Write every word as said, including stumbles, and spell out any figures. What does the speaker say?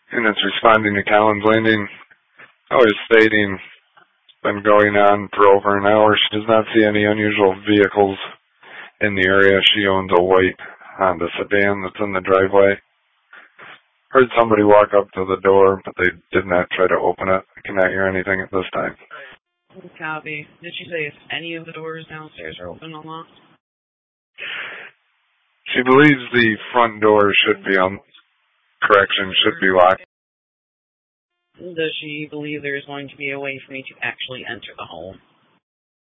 and it's responding to Collins Landing. I was stating it's been going on for over an hour. She does not see any unusual vehicles in the area. She owns a white Honda sedan that's in the driveway. Heard somebody walk up to the door, but they did not try to open it. I cannot hear anything at this time. Copy. Did she say if any of the doors downstairs are open or locked? She believes the front door should be on, correction, should be locked. Does she believe there's going to be a way for me to actually enter the home?